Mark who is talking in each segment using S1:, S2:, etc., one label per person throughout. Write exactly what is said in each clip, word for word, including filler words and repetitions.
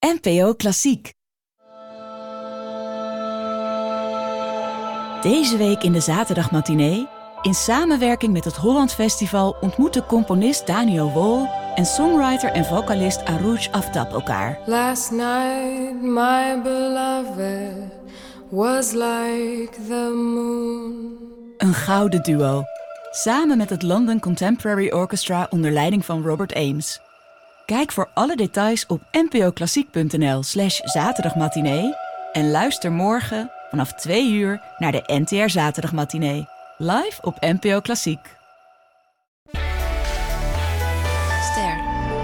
S1: N P O Klassiek. Deze week in de zaterdagmatinee, in samenwerking met het Holland Festival, ontmoeten componist Daniel Wohl en songwriter en vocalist Arouj Aftab elkaar.
S2: Last night my beloved was like the moon.
S1: Een gouden duo, samen met het London Contemporary Orchestra onder leiding van Robert Ames. Kijk voor alle details op npoklassiek.nl slash zaterdagmatinee en luister morgen vanaf twee uur naar de N T R Zaterdagmatinee. Live op N P O Klassiek.
S3: Ster.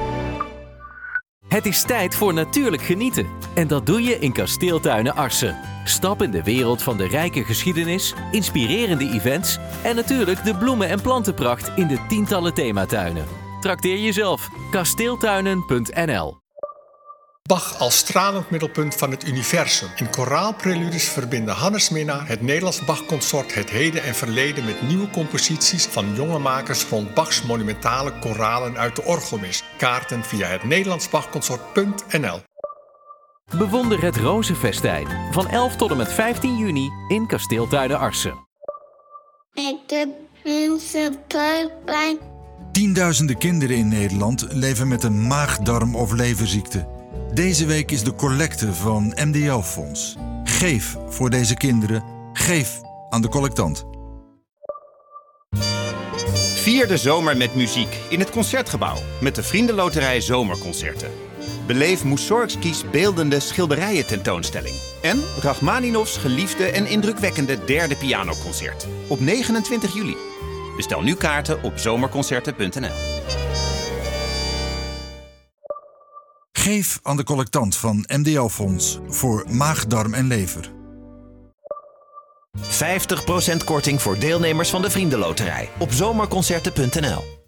S4: Het is tijd voor natuurlijk genieten. En dat doe je in Kasteeltuinen Arcen. Stap in de wereld van de rijke geschiedenis, inspirerende events en natuurlijk de bloemen- en plantenpracht in de tientallen thematuinen. Trakteer jezelf. kasteeltuinen punt n l.
S5: Bach als stralend middelpunt van het universum. In koraalpreludes verbinden Hannes Minnaar, het Nederlands Bach-consort, het heden en verleden met nieuwe composities van jonge makers rond Bachs monumentale koralen uit de orgelmis. Kaarten via het Nederlands Bach-consort punt n l.
S4: Bewonder het Rozenfestijn van elf tot en met vijftien juni in Kasteeltuinen Arcen.
S6: Ik de Prinsenpijplijn.
S7: Tienduizenden kinderen in Nederland leven met een maag-darm- of leverziekte. Deze week is de collecte van M D L-fonds. Geef voor deze kinderen. Geef aan de collectant.
S8: Vier de zomer met muziek in het Concertgebouw met de Vriendenloterij Zomerconcerten. Beleef Mussorgskis beeldende schilderijen tentoonstelling. En Rachmaninovs geliefde en indrukwekkende derde pianoconcert. Op negenentwintig juli. Bestel nu kaarten op zomerconcerten punt n l.
S7: Geef aan de collectant van M D L-fonds voor maag, darm en lever.
S9: vijftig procent korting voor deelnemers van de Vriendenloterij op zomerconcerten punt n l.